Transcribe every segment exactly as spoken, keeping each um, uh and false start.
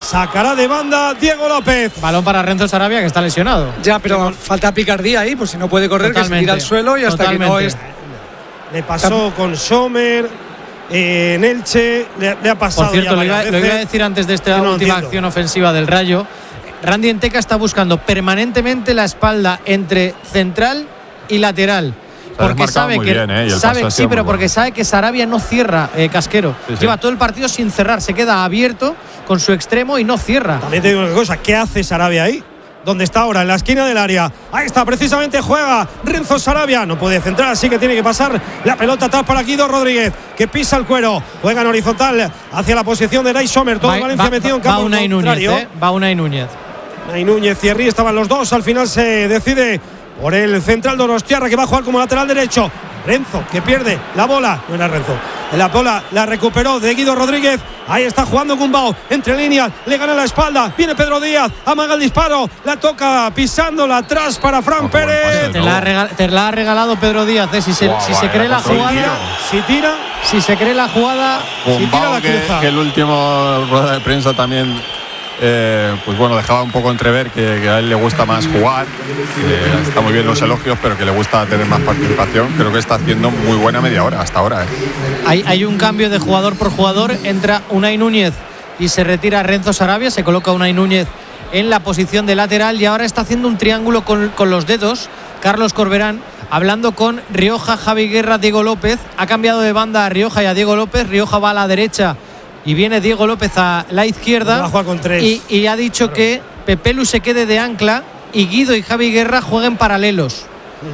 Sacará de banda Diego López. Balón para Renzo Sarabia, que está lesionado. Ya, pero falta picardía ahí, pues si no puede correr, totalmente, que se tira al suelo y hasta totalmente. Que no es. Le pasó con Sommer eh, en Elche, le, le ha pasado. Por cierto, ya lo iba, lo iba a decir antes de esta no última entiendo. acción ofensiva del Rayo. Randy Enteca está buscando permanentemente la espalda entre central y lateral. Porque sabe que bien, ¿eh? sabe, sí, pero porque bueno. sabe que Sarabia no cierra, eh, Casquero. Sí, sí. Lleva todo el partido sin cerrar, se queda abierto con su extremo y no cierra. También te digo una cosa, ¿qué hace Sarabia ahí? ¿Dónde está ahora? En la esquina del área. Ahí está, precisamente juega Renzo Sarabia. No puede centrar, así que tiene que pasar la pelota atrás para Guido Rodríguez, que pisa el cuero. Juega en horizontal hacia la posición de Nai Sommer. Todo va, Valencia va, metido en campo. Va Unai Núñez, ¿eh? Va Unai Núñez. Unai Núñez, Thierry, estaban los dos. Al final se decide por el central Donostiarra, que va a jugar como lateral derecho. Renzo, que pierde la bola. No era Renzo. La bola la recuperó de Guido Rodríguez. Ahí está jugando Gumbau. Entre líneas, le gana la espalda. Viene Pedro Díaz, amaga el disparo. La toca pisándola atrás para Fran oh, Pérez. Te la, regal, te la ha regalado Pedro Díaz. ¿eh? Si se, wow, si se cree la jugada. Si tira. Si se cree la jugada. Gumbau, si tira la que, que el último rueda de prensa también. Eh, pues bueno, dejaba un poco entrever que, que a él le gusta más jugar, eh, está muy bien los elogios, pero que le gusta tener más participación. Creo que está haciendo muy buena media hora hasta ahora. eh. hay, hay un cambio de jugador por jugador. Entra Unai Núñez y se retira Renzo Sarabia. Se coloca Unai Núñez en la posición de lateral y ahora está haciendo un triángulo con, con los dedos Carlos Corberán, hablando con Rioja, Javi Guerra, Diego López. Ha cambiado de banda a Rioja y a Diego López. Rioja va a la derecha y viene Diego López a la izquierda. Con tres. Y, y ha dicho que Pepelu se quede de ancla y Guido y Javi Guerra jueguen paralelos.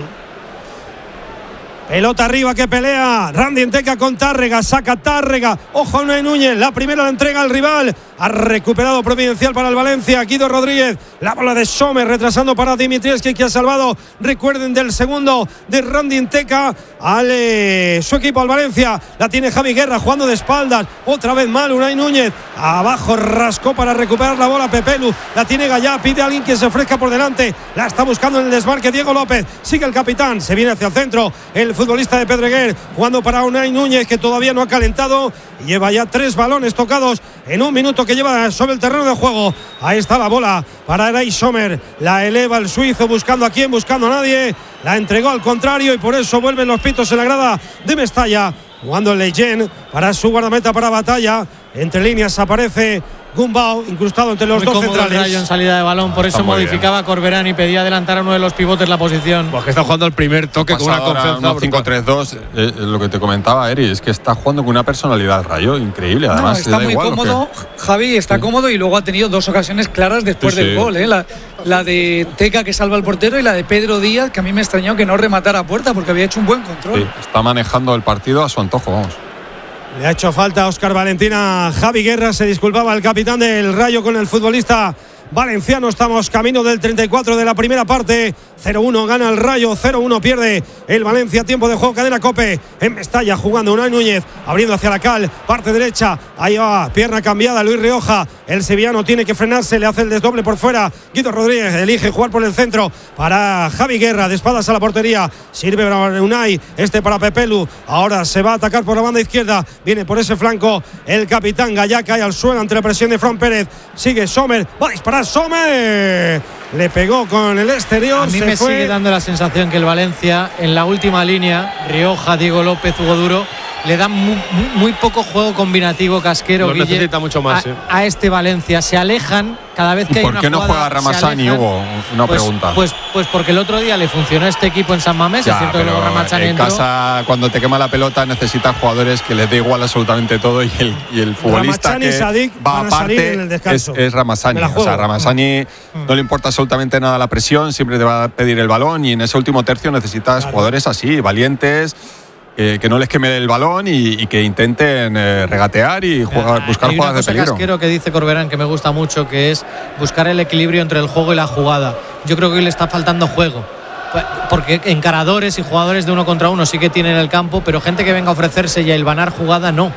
Pelota arriba que pelea Randy Enteca con Tárrega, saca Tárrega, ojo a Unai Núñez, la primera la entrega al rival, ha recuperado Providencial para el Valencia, Guido Rodríguez, la bola de Sommer retrasando para Dimitrievski, que ha salvado, recuerden, del segundo de Randy Enteca al eh, su equipo, al Valencia. La tiene Javi Guerra jugando de espaldas, otra vez mal Unai Núñez, abajo rascó para recuperar la bola Pepelu, la tiene Gallá, pide a alguien que se ofrezca por delante, la está buscando en el desmarque Diego López, sigue el capitán, se viene hacia el centro el futbolista de Pedreguer, jugando para Unai Núñez, que todavía no ha calentado, y lleva ya tres balones tocados en un minuto que lleva sobre el terreno de juego. Ahí está la bola para Nai Sommer, la eleva el suizo, buscando a quién, buscando a nadie, la entregó al contrario y por eso vuelven los pitos en la grada de Mestalla, jugando el Leyen para su guardameta para Batalla. Entre líneas aparece Gumbau, incrustado entre los Muy dos centrales. El Rayo en salida de balón, por eso modificaba a Corberán y pedía adelantar a uno de los pivotes la posición. Pues que está jugando el primer toque con una confianza. cinco tres dos, eh, lo que te comentaba Eri, es que está jugando con una personalidad el Rayo increíble. Además, no, está muy cómodo, que... Javi, está sí. cómodo y luego ha tenido dos ocasiones claras después sí, del sí. gol. ¿eh? La, la de Teca, que salva al portero, y la de Pedro Díaz, que a mí me extrañó que no rematara a puerta porque había hecho un buen control. Sí, está manejando el partido a su antojo, vamos. Le ha hecho falta a Óscar Valentina. Javi Guerra, se disculpaba el capitán del Rayo con el futbolista valenciano. Estamos camino del treinta y cuatro de la primera parte. cero uno gana el Rayo, cero uno pierde el Valencia. Tiempo de juego, cadena COPE en Mestalla, jugando Unai Núñez, abriendo hacia la cal, parte derecha, ahí va, pierna cambiada, Luis Rioja, el sevillano tiene que frenarse, le hace el desdoble por fuera, Guido Rodríguez elige jugar por el centro para Javi Guerra, de espaldas a la portería, sirve para Unai, este para Pepelu, ahora se va a atacar por la banda izquierda, viene por ese flanco el capitán Gallá, cae al suelo ante la presión de Fran Pérez, sigue Sommer, va a disparar Sommer, le pegó con el exterior. A mí se me fue. Sigue dando la sensación que el Valencia en la última línea, Rioja, Diego López, Hugo Duro, le dan muy, muy, muy poco juego combinativo, Casquero, no Guille, necesita mucho más, a, ¿eh? a este Valencia. Se alejan cada vez que hay una jugada. ¿Por qué no juega Ramazani, Hugo? Una pues, pregunta. Pues, pues porque el otro día le funcionó a este equipo en San Mamés. Ya, es cierto que luego Ramazani en entró. casa, cuando te quema la pelota, necesitas jugadores que les dé igual absolutamente todo, y el, y el futbolista Ramazani que y Sadik va van a aparte salir en el descanso. es, es Ramazani. O sea, Ramazani mm. no le importa absolutamente nada la presión, siempre te va a pedir el balón, y en ese último tercio necesitas claro. jugadores así, valientes, Eh, que no les queme el balón y, y que intenten eh, regatear y jugar, buscar Hay jugadas de peligro. Casquero, que dice Corberán, que me gusta mucho, que es buscar el equilibrio entre el juego y la jugada. Yo creo que hoy le está faltando juego, porque encaradores y jugadores de uno contra uno sí que tienen el campo, pero gente que venga a ofrecerse y a hilvanar jugada no.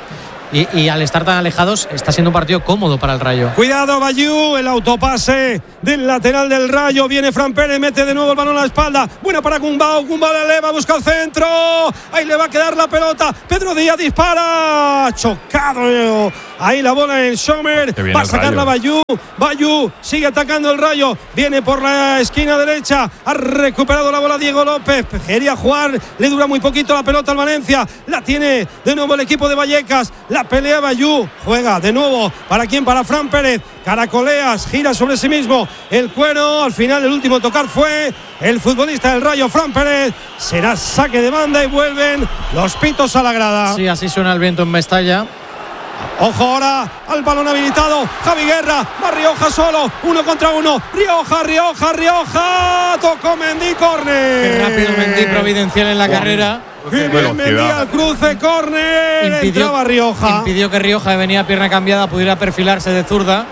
Y, y al estar tan alejados está siendo un partido cómodo para el Rayo. Cuidado Bayú, el autopase del lateral del Rayo. Viene Fran Pérez, mete de nuevo el balón a la espalda. Buena para Gumbau, Gumbau le eleva, busca el centro. Ahí le va a quedar la pelota. Pedro Díaz dispara. Chocado. Ahí la bola en Sommer. Va a sacarla Bayú. Bayú sigue atacando el Rayo. Viene por la esquina derecha. Ha recuperado la bola Diego López. Quería jugar. Le dura muy poquito la pelota al Valencia. La tiene de nuevo el equipo de Vallecas. La pelea Bayú. Juega de nuevo. ¿Para quién? Para Fran Pérez. Caracoleas. Gira sobre sí mismo. El cuero. Al final el último tocar fue el futbolista del Rayo, Fran Pérez. Será saque de banda y vuelven los pitos a la grada. Sí, así suena el viento en Mestalla. Ojo ahora al balón habilitado. Javi Guerra, va Rioja solo, uno contra uno. Rioja, Rioja, Rioja. Tocó Mendy, córner. Qué rápido Mendy, providencial en la wow. carrera. Qué bien Mendy al cruce, córner. Impidió, entraba Rioja. Impidió que Rioja, que venía a pierna cambiada, pudiera perfilarse de zurda.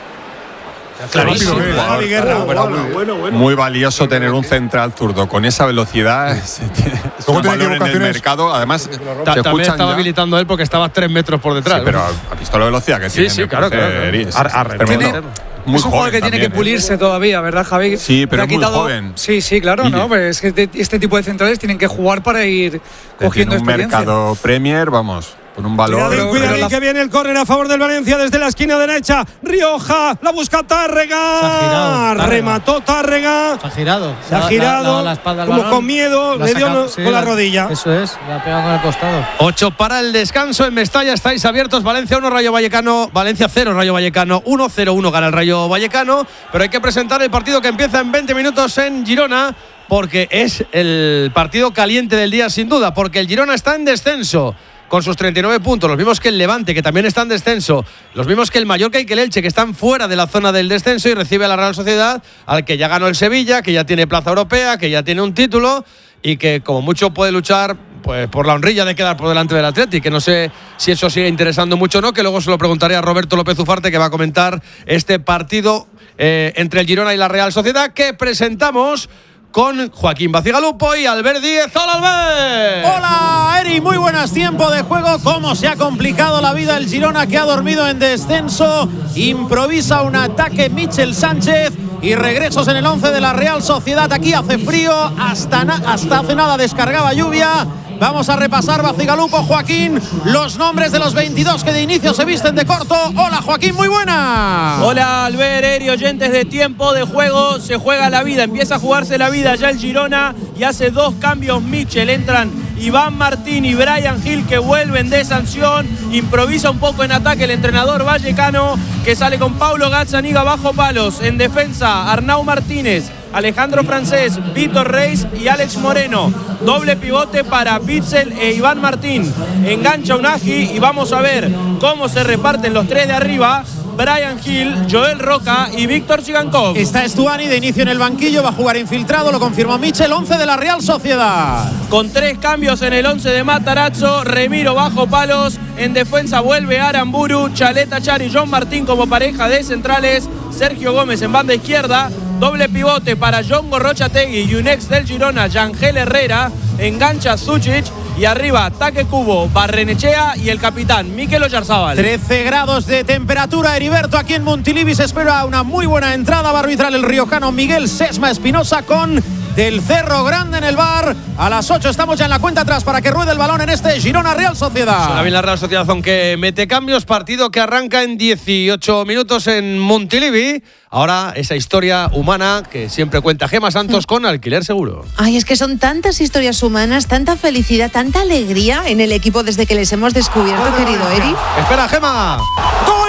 Clarísimo. Javi Guerra. Bueno, bueno, bueno. Muy valioso tener un central zurdo con esa velocidad. Es un valor en el mercado. Además, Ta se también estaba ya. habilitando él porque estaba tres metros por detrás. Sí, pero ha visto la velocidad que sí, tiene. Sí, sí, claro, claro, claro. Es, es tiene, muy es un jugador que tiene que pulirse eh. todavía, ¿verdad, Javi? Sí, pero es muy quitado, joven. Sí, sí, claro, ¿no? Pues es que este tipo de centrales tienen que jugar para ir cogiendo en un experiencia. mercado Premier, vamos. Con un valor. Cuidadín, cuidadín, la... que viene el córner a favor del Valencia desde la esquina derecha. Rioja, la busca Tárrega. Se ha girado, Tárrega. Remató Tárrega. Se ha girado. Se ha girado. La, la, la espalda como balón. Con miedo, la le dio no, sí, con la, la rodilla. Eso es, la ha pegado con el costado. ocho para el descanso en Mestalla. Estáis abiertos. Valencia uno, Rayo Vallecano. Valencia cero, Rayo Vallecano uno. cero uno gana el Rayo Vallecano. Pero hay que presentar el partido que empieza en veinte minutos en Girona. Porque es el partido caliente del día, sin duda. Porque el Girona está en descenso con sus treinta y nueve puntos, los mismos que el Levante, que también está en descenso, los mismos que el Mallorca y que el Elche, que están fuera de la zona del descenso, y recibe a la Real Sociedad, al que ya ganó el Sevilla, que ya tiene plaza europea, que ya tiene un título y que como mucho puede luchar pues por la honrilla de quedar por delante del Atleti, que no sé si eso sigue interesando mucho o no, que luego se lo preguntaré a Roberto López Ufarte, que va a comentar este partido eh, entre el Girona y la Real Sociedad, que presentamos con Joaquín Bacigalupo y Albert Díez. ¡Hola, Albert! Hola, Eri, muy buenas. Tiempo de juego. Cómo se ha complicado la vida el Girona, que ha dormido en descenso. Improvisa un ataque Michel Sánchez y regresos en el once de la Real Sociedad. Aquí hace frío, hasta, hasta hace nada descargaba lluvia. Vamos a repasar, Bacigalupo, Joaquín, los nombres de los veintidós que de inicio se visten de corto. Hola, Joaquín, muy buena. Hola, Albert, Eri, oyentes de Tiempo de Juego. Se juega la vida, empieza a jugarse la vida ya el Girona y hace dos cambios Michel. Entran Iván Martín y Brian Hill, que vuelven de sanción. Improvisa un poco en ataque el entrenador vallecano, que sale con Paulo Gazzaniga bajo palos. En defensa, Arnau Martínez, Alejandro Francés, Víctor Reis y Alex Moreno. Doble pivote para Bitzel e Iván Martín. Engancha Unagi y vamos a ver cómo se reparten los tres de arriba. Brian Hill, Joel Roca y Víctor Sigankov. Está Estuani de inicio en el banquillo, va a jugar infiltrado, lo confirmó Michel. Once de la Real Sociedad. Con tres cambios en el once de Matarazzo. Remiro bajo palos. En defensa vuelve Aramburu, Chaleta Char y John Martín como pareja de centrales. Sergio Gómez en banda izquierda. Doble pivote para John Gorrochategui y un ex del Girona, Yangel Herrera. Engancha Zucic. Y arriba, Taque Cubo, Barrenechea y el capitán, Mikel Oyarzábal. trece grados de temperatura, Heriberto, aquí en Montilivi. Se espera una muy buena entrada. Va a arbitrar el riojano Miguel Sesma Espinosa con del Cerro Grande en el bar. A las ocho estamos ya en la cuenta atrás para que ruede el balón en este Girona Real Sociedad. Suena bien la Real Sociedad, aunque mete cambios. Partido que arranca en dieciocho minutos en Montilivi. Ahora esa historia humana que siempre cuenta Gema Santos con Alquiler Seguro. Ay, es que son tantas historias humanas, tanta felicidad, tanta alegría en el equipo desde que les hemos descubierto, oh, querido Eri. Espera, Gema. ¡Gol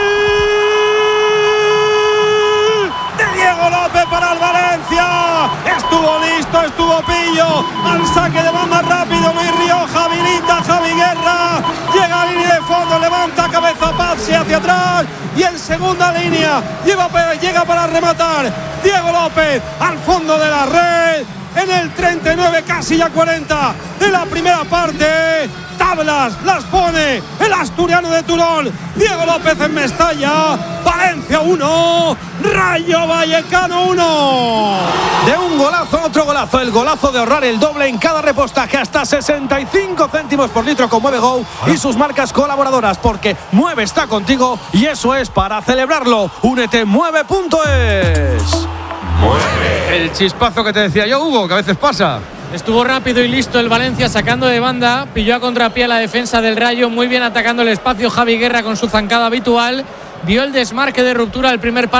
de Diego López para el Valencia! Estuvo listo, estuvo pillo. Al saque de banda rápido, Luis Rioja habilita Javi Guerra. Llega a línea de fondo, levanta cabeza, pase hacia atrás. Y en segunda línea lleva, llega para rematar Diego López al fondo de la red. En el treinta y nueve, casi ya cuarenta de la primera parte. tablas, las pone el asturiano de Turón, Diego López en Mestalla. Valencia uno, Rayo Vallecano uno. De un golazo a otro golazo, el golazo de ahorrar el doble en cada repostaje, hasta sesenta y cinco céntimos por litro con Mueve Go y sus marcas colaboradoras, porque Mueve está contigo y eso es para celebrarlo. Únete en mueve punto es. Mueve. El chispazo que te decía yo, Hugo, que a veces pasa. Estuvo rápido y listo el Valencia sacando de banda, pilló a contrapié la defensa del Rayo, muy bien atacando el espacio Javi Guerra con su zancada habitual, vio el desmarque de ruptura al primer palo.